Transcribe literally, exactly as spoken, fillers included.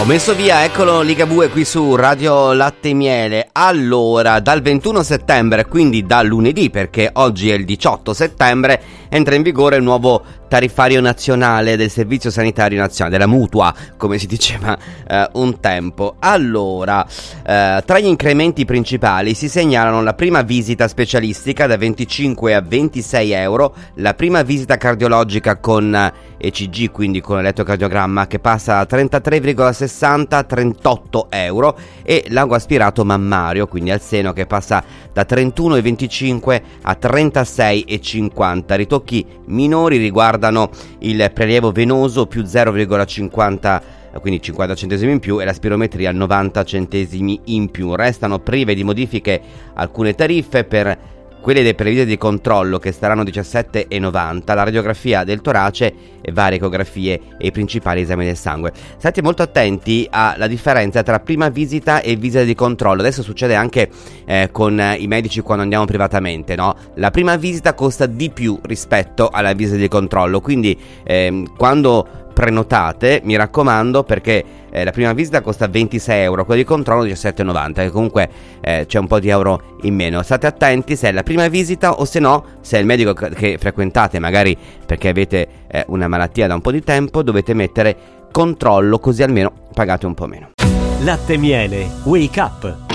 messo via, eccolo Ligabue qui su Radio Latte e Miele. Allora, dal ventuno settembre, quindi da lunedì, perché oggi è il diciotto settembre, entra in vigore il nuovo tariffario nazionale del Servizio Sanitario Nazionale, della mutua, come si diceva eh, un tempo. Allora, eh, tra gli incrementi principali si segnalano la prima visita specialistica da venticinque a ventisei euro, la prima visita cardiologica con E C G, quindi con elettrocardiogramma, che passa da trentatré virgola sessanta a trentotto euro, e l'ago aspirato mammario, quindi al seno, che passa da trentuno virgola venticinque a trentasei virgola cinquanta. Ritocchi minori riguardano il prelievo venoso più zero virgola cinquanta, quindi cinquanta centesimi in più, e la spirometria novanta centesimi in più. Restano prive di modifiche alcune tariffe per quelle dei previste di controllo, che saranno diciassette virgola novanta, la radiografia del torace e varie ecografie e i principali esami del sangue. State molto attenti alla differenza tra prima visita e visita di controllo. Adesso succede anche eh, con eh, i medici quando andiamo privatamente, no? La prima visita costa di più rispetto alla visita di controllo, quindi ehm, quando prenotate, mi raccomando, perché eh, la prima visita costa ventisei euro, quella di controllo diciassette virgola novanta, che comunque eh, c'è un po' di euro in meno. State attenti se è la prima visita, o se no, se è il medico che frequentate, magari perché avete eh, una malattia da un po' di tempo, dovete mettere controllo, così almeno pagate un po' meno. Latte e Miele, Wake Up.